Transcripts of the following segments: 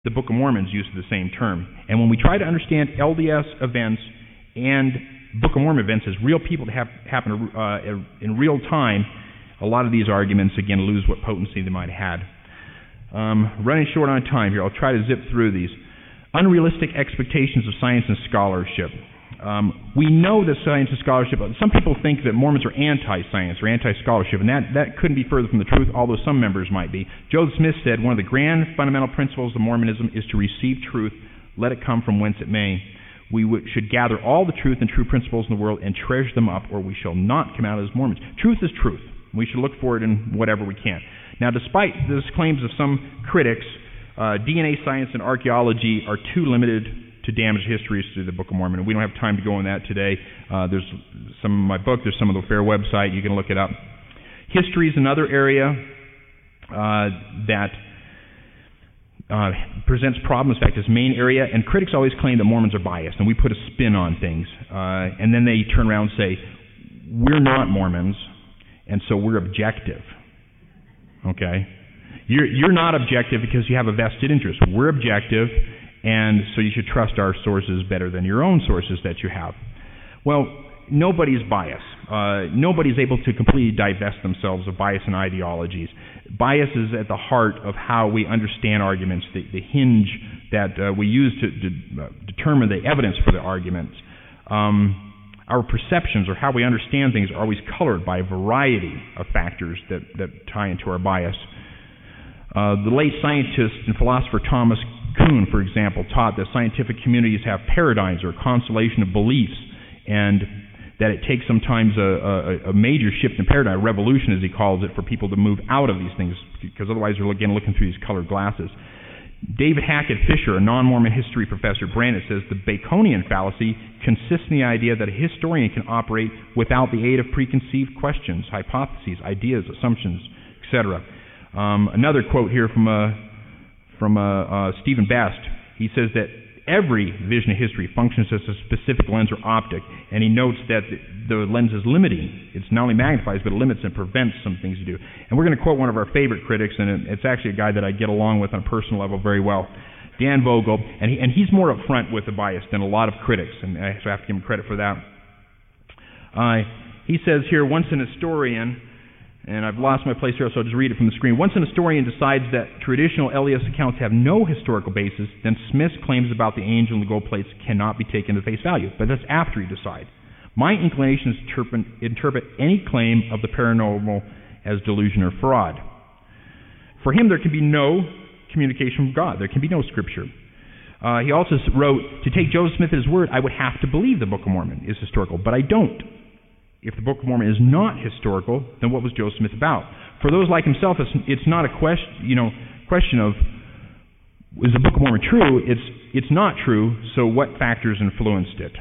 the Book of Mormon's use of the same term. And when we try to understand LDS events and Book of Mormon events as real people that happen in real time, a lot of these arguments, again, lose what potency they might have had. Running short on time here, I'll try to zip through these. Unrealistic expectations of science and scholarship. We know that science and scholarship, some people think that Mormons are anti-science or anti-scholarship, and that couldn't be further from the truth, although some members might be. Joseph Smith said, one of the grand fundamental principles of Mormonism is to receive truth, let it come from whence it may. We should gather all the truth and true principles in the world and treasure them up, or we shall not come out as Mormons. Truth is truth. We should look for it in whatever we can. Now, despite the claims of some critics, DNA science and archaeology are too limited to damage histories through the Book of Mormon. And we don't have time to go on that today. There's some of my book, there's some of the Fair website, you can look it up. History is another area that presents problems. In fact, this main area, and critics always claim that Mormons are biased, and we put a spin on things. And then they turn around and say, we're not Mormons, and so we're objective. Okay? You're not objective because you have a vested interest. We're objective, and so you should trust our sources better than your own sources that you have. Well, nobody's biased. Nobody's able to completely divest themselves of bias and ideologies. Bias is at the heart of how we understand arguments, the hinge that we use to determine the evidence for the arguments. Our perceptions or how we understand things are always colored by a variety of factors that tie into our bias. The late scientist and philosopher Thomas Kuhn, for example, taught that scientific communities have paradigms or a constellation of beliefs, and that it takes sometimes a major shift in paradigm, a revolution as he calls it, for people to move out of these things, because otherwise they're again looking through these colored glasses. David Hackett Fisher, a non-Mormon history professor at Brandon, says the Baconian fallacy consists in the idea that a historian can operate without the aid of preconceived questions, hypotheses, ideas, assumptions, etc. Another quote here from Stephen Best. He says that every vision of history functions as a specific lens or optic, and he notes that the lens is limiting. It's not only magnifies, but it limits and prevents some things to do. And we're going to quote one of our favorite critics, and it's actually a guy that I get along with on a personal level very well, Dan Vogel, and he's more upfront with the bias than a lot of critics, and I have to give him credit for that. He says here, once an historian, and I've lost my place here, so I'll just read it from the screen. Once an historian decides that traditional LDS accounts have no historical basis, then Smith's claims about the angel and the gold plates cannot be taken at face value. But that's after you decide. My inclination is to interpret any claim of the paranormal as delusion or fraud. For him, there can be no communication from God. There can be no scripture. He also wrote, to take Joseph Smith at his word, I would have to believe the Book of Mormon is historical, but I don't. If the Book of Mormon is not historical, then what was Joseph Smith about? For those like himself, it's not a question of, is the Book of Mormon true? It's not true, so what factors influenced it?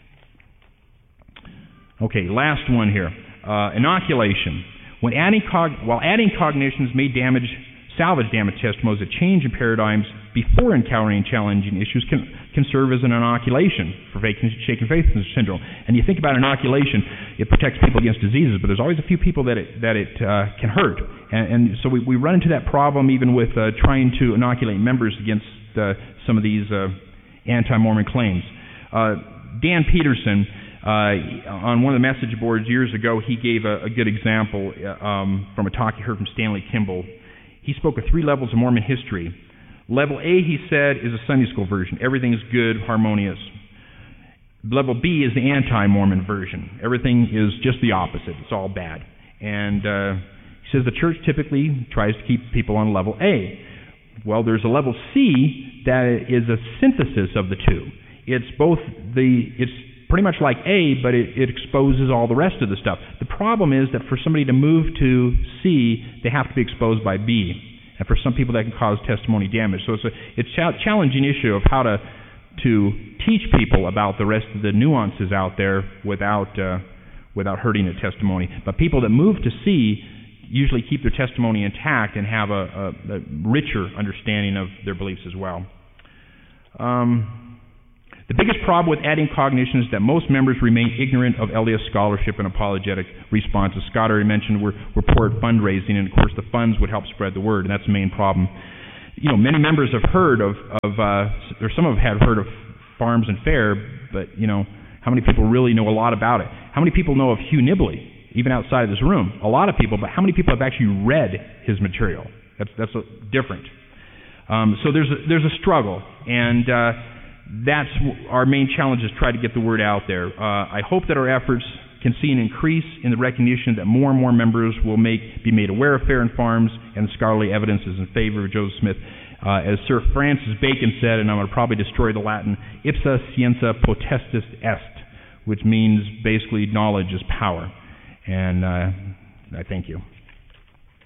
Okay, last one here. Inoculation. While adding cognitions may salvage damage testimonies, a change in paradigms before encountering challenging issues can serve as an inoculation for shaken faith syndrome. And you think about inoculation, it protects people against diseases, but there's always a few people that it can hurt. And so we run into that problem even with trying to inoculate members against some of these anti-Mormon claims. Dan Peterson, on one of the message boards years ago, he gave a good example from a talk he heard from Stanley Kimball. He spoke of 3 levels of Mormon history. Level A, he said, is a Sunday school version. Everything is good, harmonious. Level B is the anti-Mormon version. Everything is just the opposite. It's all bad. And he says the church typically tries to keep people on level A. Well, there's a level C that is a synthesis of the two. It's pretty much like A, but it exposes all the rest of the stuff. The problem is that for somebody to move to C, they have to be exposed by B. And for some people, that can cause testimony damage. So it's a challenging issue of how to teach people about the rest of the nuances out there without hurting a testimony. But people that move to C usually keep their testimony intact and have a richer understanding of their beliefs as well. The biggest problem with adding cognition is that most members remain ignorant of LDS scholarship and apologetic responses. Scott already mentioned we're poor at fundraising, and of course the funds would help spread the word, and that's the main problem. Many members have heard or some have heard of Farms and Fare, but, how many people really know a lot about it? How many people know of Hugh Nibley, even outside of this room? A lot of people, but how many people have actually read his material? That's different. So there's a struggle, and that's our main challenge, is try to get the word out there. I hope that our efforts can see an increase in the recognition that more and more members will be made aware of Fare and Farms, and scholarly evidence is in favor of Joseph Smith. As Sir Francis Bacon said, and I'm going to probably destroy the Latin, ipsa scientia potestas est, which means basically knowledge is power. And I thank you.